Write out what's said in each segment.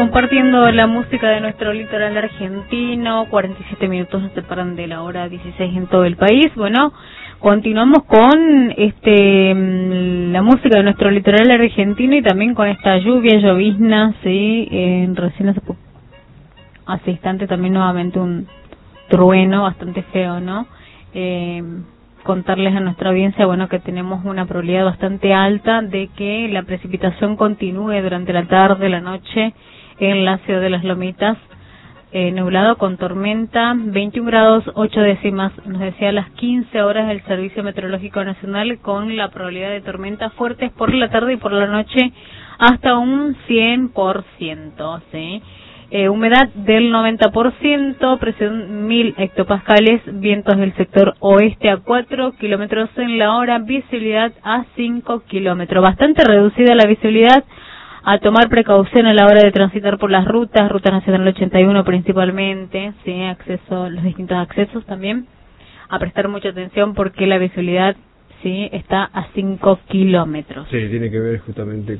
compartiendo la música de nuestro litoral argentino. 47 minutos nos separan de la hora 16 en todo el país. Bueno, continuamos con la música de nuestro litoral argentino y también con esta lluvia, llovizna, sí, recién hace instante también nuevamente un trueno bastante feo, ¿no? Contarles a nuestra audiencia, bueno, que tenemos una probabilidad bastante alta de que la precipitación continúe durante la tarde, la noche, en la ciudad de Las Lomitas, nublado con tormenta, 21 grados 8 décimas, nos decía a las 15 horas el Servicio Meteorológico Nacional, con la probabilidad de tormentas fuertes por la tarde y por la noche hasta un 100%, ¿sí? Humedad del 90%, presión 1000 hectopascales, vientos del sector oeste a 4 kilómetros en la hora, visibilidad a 5 kilómetros. Bastante reducida la visibilidad, a tomar precaución a la hora de transitar por las ruta nacional 81 principalmente, sí, los distintos accesos también, a prestar mucha atención porque la visibilidad, sí, está a 5 kilómetros. Sí, tiene que ver justamente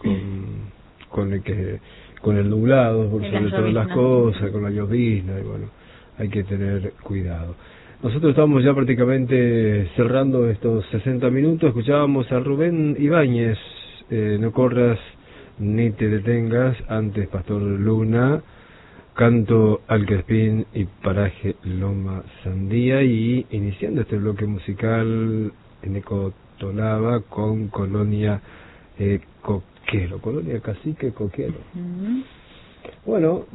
con el nublado, por sobre todas las cosas, con la llovizna, y bueno, hay que tener cuidado. Nosotros estamos ya prácticamente cerrando estos 60 minutos, escuchábamos a Rubén Ibáñez, No corras ni te detengas, antes Pastor Luna, Canto al Crespín y Paraje Loma Sandía, y iniciando este bloque musical en Ecotolaba con Colonia Coquero, Colonia Cacique Coquero. Bueno,